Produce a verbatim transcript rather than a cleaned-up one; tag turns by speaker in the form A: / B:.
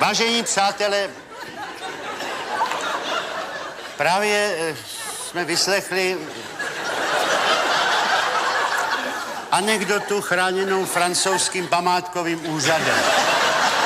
A: Vážení přátelé, právě eh, jsme vyslechli anekdotu chráněnou francouzským památkovým úřadem.